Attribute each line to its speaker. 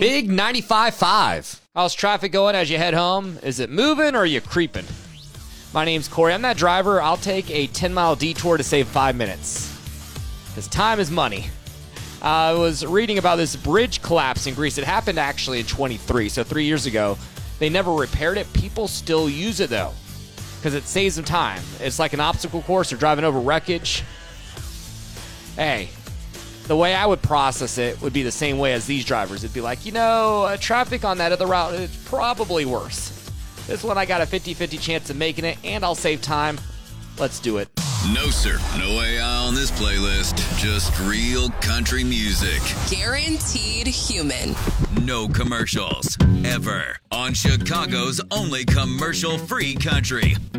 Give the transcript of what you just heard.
Speaker 1: Big 95.5. How's traffic going as you head home? Is it moving or are you creeping? My name's Corey. I'm that driver. I'll take a 10-mile detour to save 5 minutes. Because time is money. I was reading about this bridge collapse in Greece. It happened actually in 23, so 3 years ago. They never repaired it. People still use it, though, because it saves them time. It's like an obstacle course or driving over wreckage. Hey, the way I would process it would be the same way as these drivers. It'd be like, traffic on that other route is probably worse. This one I got a 50-50 chance of making it, and I'll save time. Let's do it.
Speaker 2: No, sir. No AI on this playlist. Just real country music.
Speaker 3: Guaranteed human.
Speaker 2: No commercials. Ever. On Chicago's only commercial-free country.